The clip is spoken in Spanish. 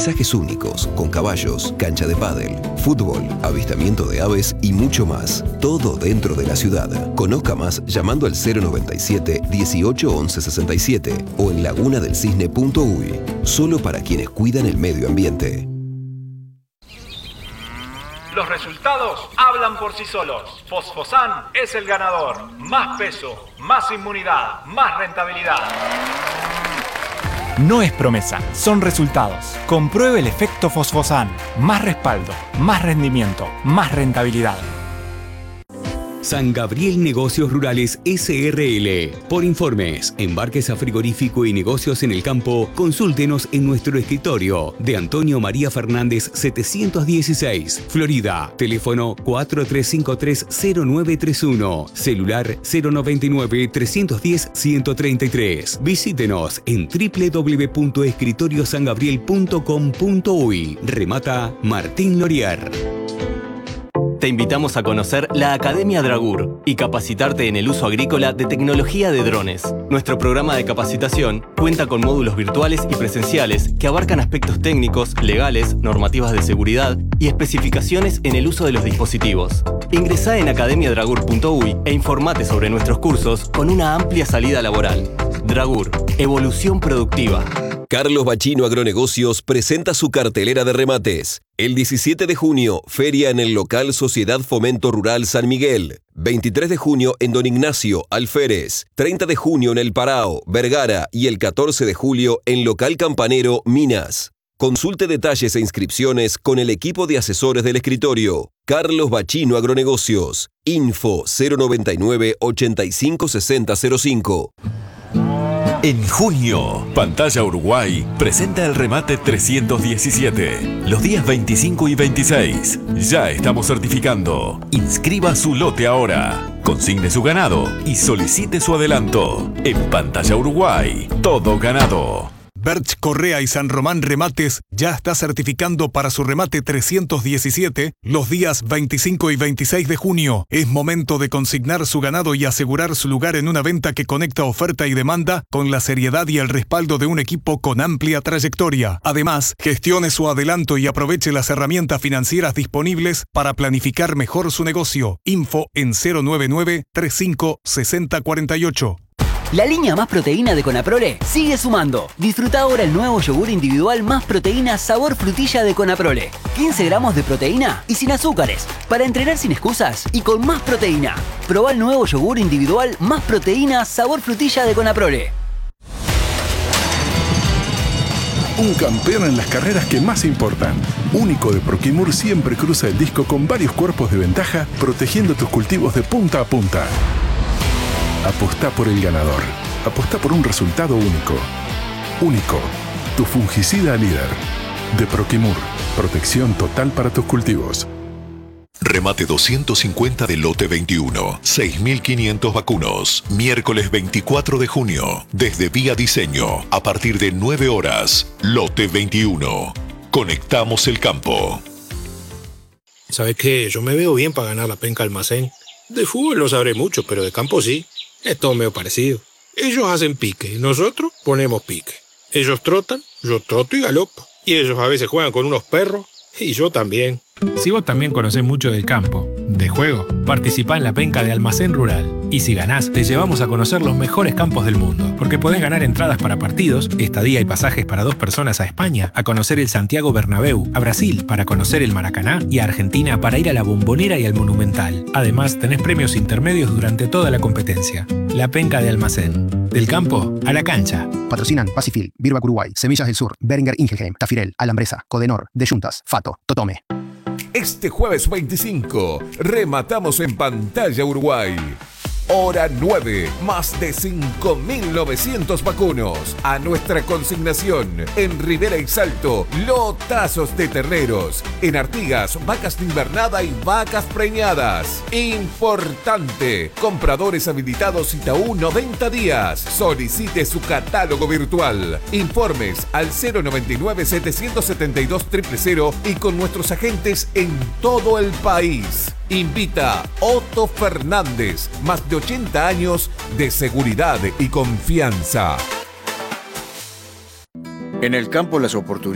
paisajes únicos, con caballos, cancha de pádel, fútbol, avistamiento de aves y mucho más. Todo dentro de la ciudad. Conozca más llamando al 097 18 11 67 o en lagunadelcisne.uy. Solo para quienes cuidan el medio ambiente. Los resultados hablan por sí solos. Fosfosan es el ganador. Más peso, más inmunidad, más rentabilidad. No es promesa, son resultados. Compruebe el efecto Fosfosan. Más respaldo, más rendimiento, más rentabilidad. San Gabriel Negocios Rurales S.R.L. Por informes, embarques a frigorífico y negocios en el campo, consúltenos en nuestro escritorio de Antonio María Fernández 716, Florida. Teléfono 4353-0931. Celular 099-310-133. Visítenos en www.escritoriosangabriel.com.uy. Remata Martín Lorier. Te invitamos a conocer la Academia Dragur y capacitarte en el uso agrícola de tecnología de drones. Nuestro programa de capacitación cuenta con módulos virtuales y presenciales que abarcan aspectos técnicos, legales, normativas de seguridad y especificaciones en el uso de los dispositivos. Ingresá en academiadragur.uy e informate sobre nuestros cursos con una amplia salida laboral. Dragur, evolución productiva. Carlos Bachino Agronegocios presenta su cartelera de remates. El 17 de junio, feria en el local Sociedad Fomento Rural San Miguel. 23 de junio en Don Ignacio, Alférez. 30 de junio en El Parao, Vergara. Y el 14 de julio en local Campanero, Minas. Consulte detalles e inscripciones con el equipo de asesores del escritorio. Carlos Bachino Agronegocios. Info 099 85 60 05. En junio, Pantalla Uruguay presenta el remate 317, los días 25 y 26. Ya estamos certificando. Inscriba su lote ahora, consigne su ganado y solicite su adelanto. En Pantalla Uruguay, todo ganado. Berch Correa y San Román Remates ya está certificando para su remate 317 los días 25 y 26 de junio. Es momento de consignar su ganado y asegurar su lugar en una venta que conecta oferta y demanda con la seriedad y el respaldo de un equipo con amplia trayectoria. Además, gestione su adelanto y aproveche las herramientas financieras disponibles para planificar mejor su negocio. Info en 099 35 60 48. La línea Más Proteína de Conaprole sigue sumando. Disfruta ahora el nuevo yogur individual Más Proteína sabor frutilla de Conaprole. 15 gramos de proteína y sin azúcares. Para entrenar sin excusas y con más proteína. Probá el nuevo yogur individual Más Proteína sabor frutilla de Conaprole. Un campeón en las carreras que más importan. Único de Proquimur siempre cruza el disco con varios cuerpos de ventaja, protegiendo tus cultivos de punta a punta. Apostá por el ganador. Apostá por un resultado único. Único. Tu fungicida líder. De Proquimur. Protección total para tus cultivos. Remate 250 de lote 21. 6.500 vacunos. Miércoles 24 de junio. Desde Vía Diseño. A partir de 9 horas. Lote 21. Conectamos el campo. ¿Sabes qué? Yo me veo bien para ganar la penca almacén. De fútbol no sabré mucho, pero de campo sí. Es todo medio parecido. Ellos hacen pique y nosotros ponemos pique. Ellos trotan, yo troto y galopo. Y ellos a veces juegan con unos perros y yo también. Si vos también conocés mucho del campo, de juego, participá en la penca de Almacén Rural. Y si ganás, te llevamos a conocer los mejores campos del mundo. Porque podés ganar entradas para partidos, estadía y pasajes para 2 personas a España, a conocer el Santiago Bernabéu, a Brasil para conocer el Maracaná y a Argentina para ir a la Bombonera y al Monumental. Además, tenés premios intermedios durante toda la competencia. La penca de Almacén. Del campo a la cancha. Patrocinan Pacifil, Birbac Uruguay, Semillas del Sur, Beringer Ingelheim, Tafirel, Alambresa, Codenor, De Juntas, Fato, Totome. Este jueves 25, rematamos en Pantalla Uruguay. Hora 9, más de 5.900 vacunos a nuestra consignación. En Rivera y Salto, lotazos de terneros. En Artigas, vacas de invernada y vacas preñadas. Importante, compradores habilitados Itaú 90 días. Solicite su catálogo virtual. Informes al 099-772-000 y con nuestros agentes en todo el país. Invita Otto Fernández, más de 80 años de seguridad y confianza. En el campo las oportunidades